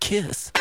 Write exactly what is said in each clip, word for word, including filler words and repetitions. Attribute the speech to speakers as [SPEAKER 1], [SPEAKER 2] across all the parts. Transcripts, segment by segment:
[SPEAKER 1] kiss.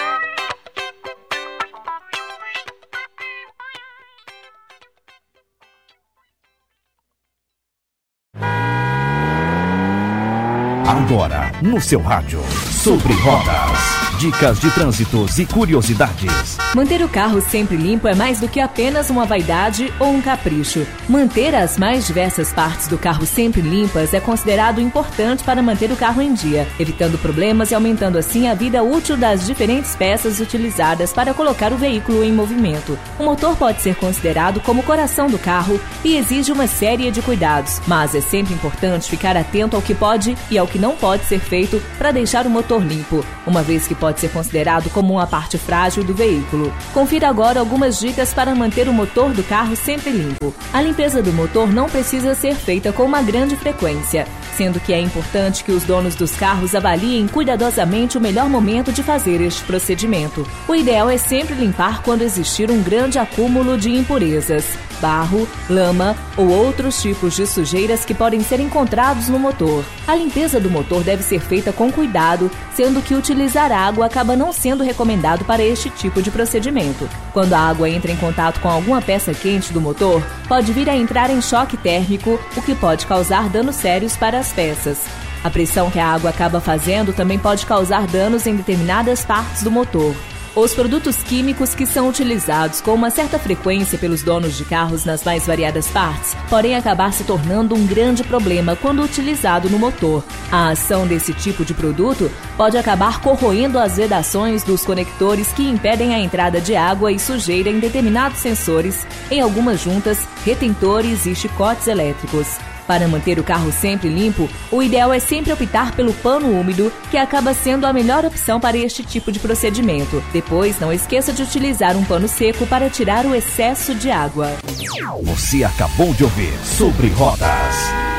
[SPEAKER 2] Agora, no seu rádio, Sobre Rodas. Dicas de trânsitos e curiosidades.
[SPEAKER 3] Manter o carro sempre limpo é mais do que apenas uma vaidade ou um capricho. Manter as mais diversas partes do carro sempre limpas é considerado importante para manter o carro em dia, evitando problemas e aumentando assim a vida útil das diferentes peças utilizadas para colocar o veículo em movimento. O motor pode ser considerado como o coração do carro e exige uma série de cuidados, mas é sempre importante ficar atento ao que pode e ao que não pode ser feito para deixar o motor limpo, uma vez que pode ser considerado como uma parte frágil do veículo. Confira agora algumas dicas para manter o motor do carro sempre limpo. A limpeza do motor não precisa ser feita com uma grande frequência, sendo que é importante que os donos dos carros avaliem cuidadosamente o melhor momento de fazer este procedimento. O ideal é sempre limpar quando existir um grande acúmulo de impurezas, barro, lama ou outros tipos de sujeiras que podem ser encontrados no motor. A limpeza do motor deve ser feita com cuidado, sendo que utilizar água acaba não sendo recomendado para este tipo de procedimento. Quando a água entra em contato com alguma peça quente do motor, pode vir a entrar em choque térmico, o que pode causar danos sérios para as peças. A pressão que a água acaba fazendo também pode causar danos em determinadas partes do motor. Os produtos químicos que são utilizados com uma certa frequência pelos donos de carros nas mais variadas partes podem acabar se tornando um grande problema quando utilizado no motor. A ação desse tipo de produto pode acabar corroendo as vedações dos conectores que impedem a entrada de água e sujeira em determinados sensores, em algumas juntas, retentores e chicotes elétricos. Para manter o carro sempre limpo, o ideal é sempre optar pelo pano úmido, que acaba sendo a melhor opção para este tipo de procedimento. Depois, não esqueça de utilizar um pano seco para tirar o excesso de água.
[SPEAKER 2] Você acabou de ouvir Sobre Rodas.